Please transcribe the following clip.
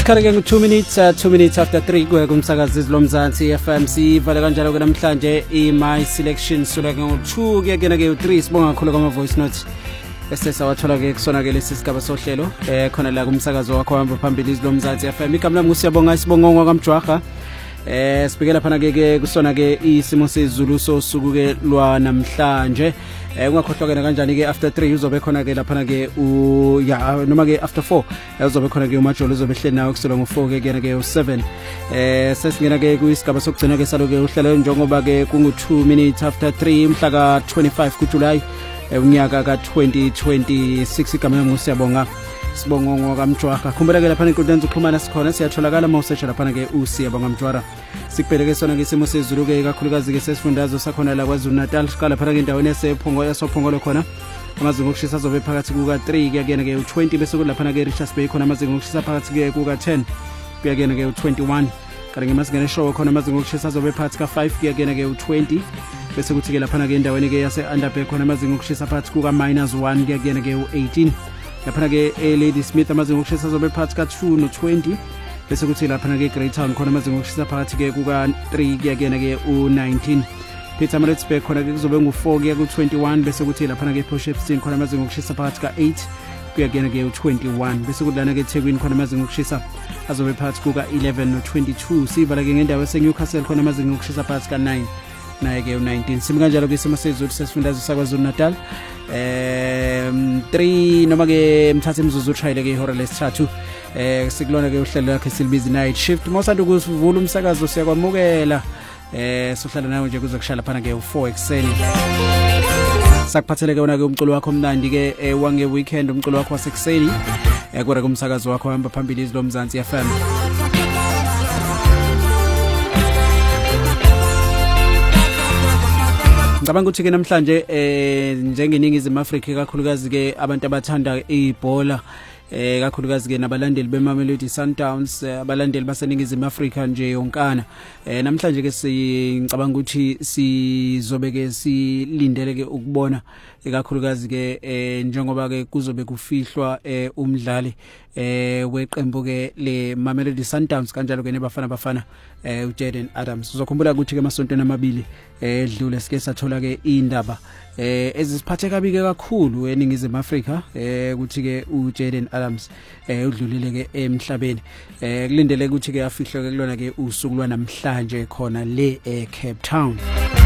Isikhathi ke 2 minutes after 3 kuye kumsakazi Zlomzansi FM sivale kanjalo ke namhlanje my selection sula ke ngo2 ke kena ke u3 sibonga kakhulu kwama voice notes bese sawathola ke kusona ke lesi sigaba sohlelo khona la kumsakazi wakho hamba phambili Zlomzansi FM igama lami ngusiyabonga isibongo kwaMjwaha sibikela phana ke kusona ke isimo sezulu sosuku ke lwa namhlanje ungakhohlwa ke kanjani ke after 3 uzobe khona ke lapha ke noma ke after 4 uzobe khona ke umajolo uzobe hleli nawe kusela ngo4 ke kena ke u7 sesingena ke kuyisigaba sokugcina ke salo ke uhlelo njengoba ke kungu2 minutes after 3 mhla ka 25 kuJuly unyaka ka 2026 igama ngusiyabonga sibongo kwaMjwaha khumbula ke lapha inkundla zokuxhumana sikhona siyatholakala mawusearch lapha ke uSiyabonga Mjwara sikubheke sona ke isimo sezulu ke kakhulukazi ke sesifundazwe sakhona la KwaZulu Natal siqala phana ke endaweni yasophongolo khona amazinga okushisa azobe phakathi kuka 3 kuyakena ke u20 bese kulapha ke Richards Bay khona amazinga okushisa phakathi ke kuka 10 kuyakena ke u21 kanti ngemazinga eshowe khona amazinga okushisa azobe phakathi ka 5 kuyakena ke u20 bese kuthi ke lapha ke endaweni ke yase Underbay khona amazinga okushisa phakathi kuka -1 kuyakena ke u18 lapha ke Lady Smith amazinga okushisa azobe phakathi ka 2 no20 bese kuthi lapha ke Greytown khona amazinga okushisa phakathi ke kuka 3 kuyakena ke u19 Pietermaritzburg khona ke kuzobe ngu4 kuya ku21 bese kuthi lapha ke Potchefstroom khona amazinga okushisa phakathi ka 8 kuyakena ke u21 bese kudlana ke eThekwini khona amazinga okushisa azobe phakathi kuka 11 no22 sivala ke ngendawo yaseNewcastle khona amazinga okushisa phakathi ka 9 naye ke u19 simi kanjalo ke isimo sezulu sesifundazwe saKwaZulu Natal 3 noma ke mthathe imzuzu utrayile ke ihora lesithathu sikulona ke uhlelo lakhe silibizi night shift mosanda ukuvula umsakazo siyakwamukela sohlala nawe nje kuzokushala phana ke u4 ekseni sakuphathele ke wona ke umculo wakho omnandi ke wange weekend umculo wakho wasekuseni kura kumsakazo wakho hamba phambili Zlomzansi FM ngicabanga ukuthi ke namhlanje njengeningizimu Afrika kakhulukazi ke abantu abathanda ibhola kakhulukazi ke nabalandeli beMamelodi Sundowns abalandeli baseningizimu Afrika nje yonkana namhlanje ke ngicabanga ukuthi sizobe ke silindele ke ukubona kakhulukazi ke njengoba ke kuzobe kufihlwa umdlali weqembu ke le Mamelodi Sundowns kanjalo ke nebafana uJaden Adams uzokhumbula ukuthi ke emasontweni amabili edlule sike sathola ke indaba ezisiphathe kabi ke kakhulu eningizimu Afrika ukuthi ke uJaden Adams udlulile ke emhlabeni kulindele ukuthi ke afihlwe ke kulona ke usuku lwanamhlanje khona le eCape Town